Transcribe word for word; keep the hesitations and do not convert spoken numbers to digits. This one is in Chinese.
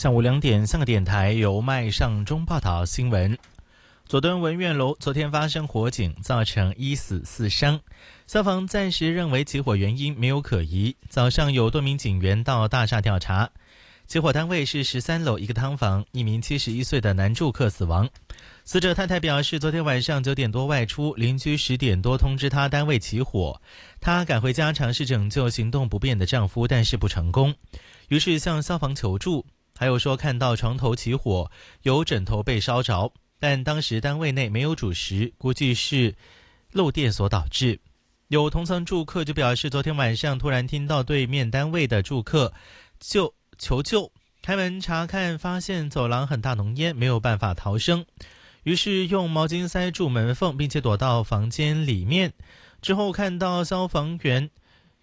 下午两点，香港电台由麦尚中报道新闻。佐敦文苑楼昨天发生火警，造成一死四伤。消防暂时认为起火原因没有可疑。早上有多名警员到大厦调查。起火单位是十三楼一个汤房，一名七十一岁的男住客死亡。死者太太表示，昨天晚上九点多外出，邻居十点多通知她单位起火，她赶回家尝试拯救行动不便的丈夫，但是不成功，于是向消防求助。还有说看到床头起火，有枕头被烧着，但当时单位内没有主食，估计是漏电所导致。有同层住客就表示，昨天晚上突然听到对面单位的住客就求救，开门查看，发现走廊很大浓烟，没有办法逃生，于是用毛巾塞住门缝，并且躲到房间里面。之后看到消防员